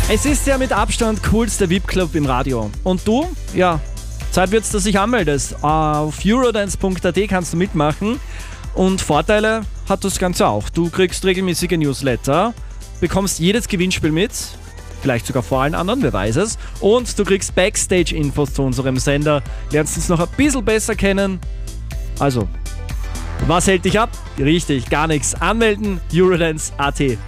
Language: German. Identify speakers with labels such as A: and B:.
A: Es ist der mit Abstand coolste VIP-Club im Radio. Und du? Ja, Zeit wird's, dass du dich anmeldest. Auf eurodance.at kannst du mitmachen. Und Vorteile hat das Ganze auch. Du kriegst regelmäßige Newsletter, bekommst jedes Gewinnspiel mit, vielleicht sogar vor allen anderen, wer weiß es. Und du kriegst Backstage-Infos zu unserem Sender, lernst uns noch ein bisschen besser kennen. Also, was hält dich ab? Richtig, gar nichts. Anmelden, Eurodance.at.